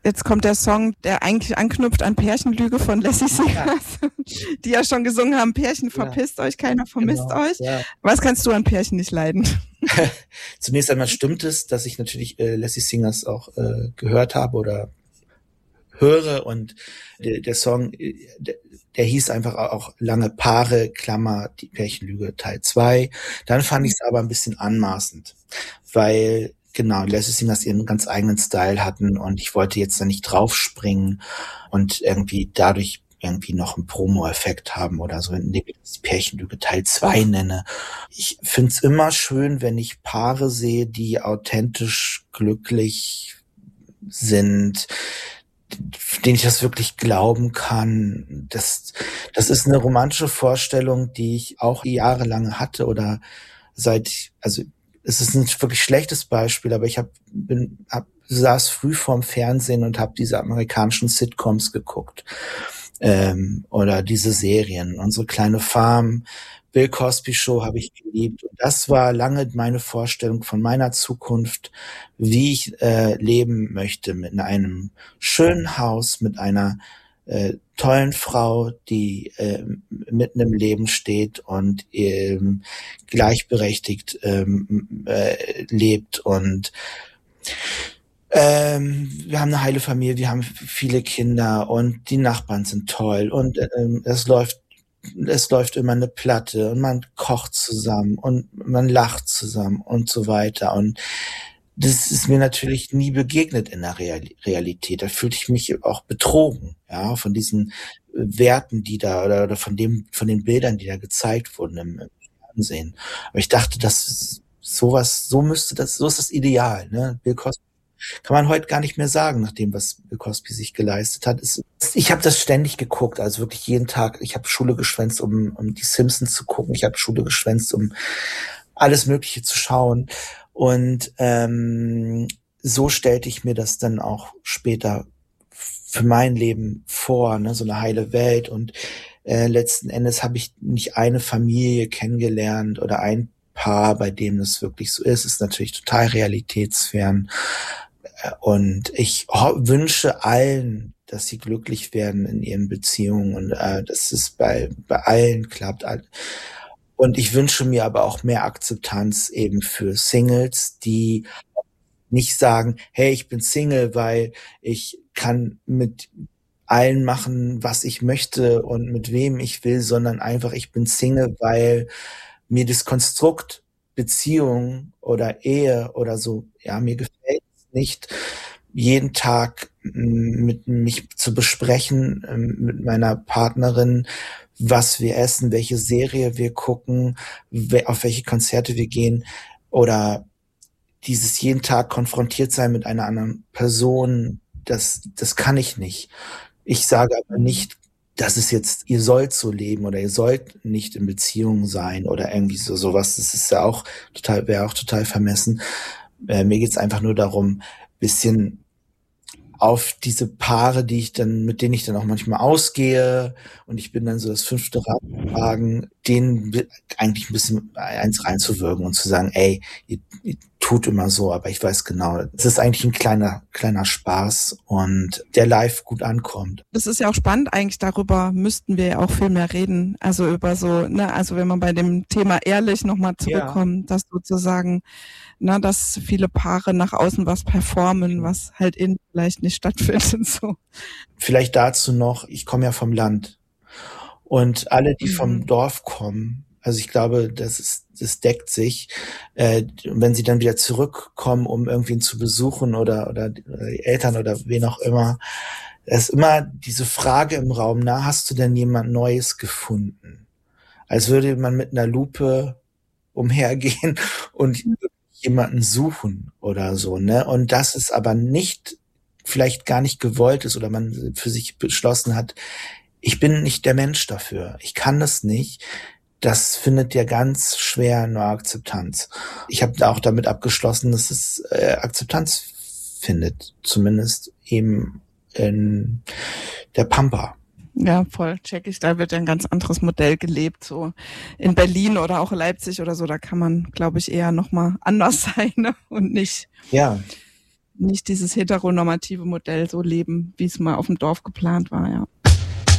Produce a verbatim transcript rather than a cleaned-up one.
Jetzt kommt der Song, der eigentlich anknüpft an Pärchenlüge von Lassie Singers, ja. Die ja schon gesungen haben, Pärchen, verpisst ja. euch, keiner vermisst genau. euch. Ja. Was kannst du an Pärchen nicht leiden? Zunächst einmal stimmt es, dass ich natürlich äh, Lassie Singers auch äh, gehört habe oder höre und der, der Song, der, der hieß einfach auch Lange Paare, Klammer, die Pärchenlüge Teil zwei. Dann fand ich es aber ein bisschen anmaßend, weil genau, Lassie Singers ihren ganz eigenen Style hatten und ich wollte jetzt da nicht draufspringen und irgendwie dadurch irgendwie noch einen Promo-Effekt haben oder so, indem ich das Pärchenlüge Teil zwei nenne. Ich find's immer schön, wenn ich Paare sehe, die authentisch glücklich sind, denen ich das wirklich glauben kann. Das, das ist eine romantische Vorstellung, die ich auch jahrelang hatte oder seit, also es ist ein wirklich schlechtes Beispiel, aber ich hab, bin, hab, saß früh vorm Fernsehen und habe diese amerikanischen Sitcoms geguckt ähm, oder diese Serien. Unsere kleine Farm, Bill Cosby Show habe ich geliebt. Und das war lange meine Vorstellung von meiner Zukunft, wie ich äh, leben möchte mit einem schönen Haus, mit einer äh, tollen Frau, die äh, mitten im Leben steht und ähm, gleichberechtigt ähm, äh, lebt und ähm, wir haben eine heile Familie, wir haben viele Kinder und die Nachbarn sind toll und ähm, es läuft es läuft immer eine Platte und man kocht zusammen und man lacht zusammen und so weiter und das ist mir natürlich nie begegnet in der Realität. Da fühlte ich mich auch betrogen, ja, von diesen Werten, die da, oder, oder von dem, von den Bildern, die da gezeigt wurden im, im Fernsehen. Aber ich dachte, dass sowas, so müsste das, so ist das Ideal, ne? Bill Cosby kann man heute gar nicht mehr sagen, nach dem, was Bill Cosby sich geleistet hat. Es, ich habe das ständig geguckt, also wirklich jeden Tag. Ich habe Schule geschwänzt, um, um die Simpsons zu gucken. Ich habe Schule geschwänzt, um alles Mögliche zu schauen. Und ähm, so stellte ich mir das dann auch später für mein Leben vor, ne, so eine heile Welt. Und äh, letzten Endes habe ich nicht eine Familie kennengelernt oder ein Paar, bei dem das wirklich so ist. Ist natürlich total realitätsfern. Und ich ho- wünsche allen, dass sie glücklich werden in ihren Beziehungen und äh, dass es bei bei allen klappt. Und ich wünsche mir aber auch mehr Akzeptanz eben für Singles, die nicht sagen, hey, ich bin Single, weil ich kann mit allen machen, was ich möchte und mit wem ich will, sondern einfach, ich bin Single, weil mir das Konstrukt Beziehung oder Ehe oder so, ja, mir gefällt es nicht, jeden Tag mit mich zu besprechen, mit meiner Partnerin, was wir essen, welche Serie wir gucken, auf welche Konzerte wir gehen oder dieses jeden Tag konfrontiert sein mit einer anderen Person, das, das kann ich nicht. Ich sage aber nicht, dass es jetzt, ihr sollt so leben oder ihr sollt nicht in Beziehung sein oder irgendwie so sowas. Das ist ja auch total, wäre auch total vermessen. Äh, mir geht's einfach nur darum, bisschen auf diese Paare, die ich dann, mit denen ich dann auch manchmal ausgehe und ich bin dann so das fünfte Rad im Wagen, denen eigentlich ein bisschen eins reinzuwirken und zu sagen, ey, ihr, ihr tut immer so, aber ich weiß genau, es ist eigentlich ein kleiner, kleiner Spaß und der live gut ankommt. Das ist ja auch spannend eigentlich, darüber müssten wir ja auch viel mehr reden, also über so, ne, also wenn man bei dem Thema ehrlich nochmal zurückkommt, ja. Dass sozusagen, na, dass viele Paare nach außen was performen, was halt innen vielleicht nicht stattfindet, so. Vielleicht dazu noch, ich komme ja vom Land und alle, die mhm. vom Dorf kommen, also ich glaube, das ist, das deckt sich. Äh, wenn sie dann wieder zurückkommen, um irgendwen zu besuchen oder, oder die Eltern oder wen auch immer, ist immer diese Frage im Raum, na, hast du denn jemand Neues gefunden? Als würde man mit einer Lupe umhergehen und jemanden suchen oder so, ne? Und das ist aber nicht, vielleicht gar nicht gewollt ist oder man für sich beschlossen hat, ich bin nicht der Mensch dafür. Ich kann das nicht. Das findet ja ganz schwer nur Akzeptanz. Ich habe da auch damit abgeschlossen, dass es äh, Akzeptanz findet, zumindest eben in der Pampa. Ja, voll, check ich. Da wird ja ein ganz anderes Modell gelebt, so in Berlin oder auch Leipzig oder so. Da kann man, glaube ich, eher nochmal anders sein, ne? Und nicht. Ja. nicht dieses heteronormative Modell so leben, wie es mal auf dem Dorf geplant war, ja.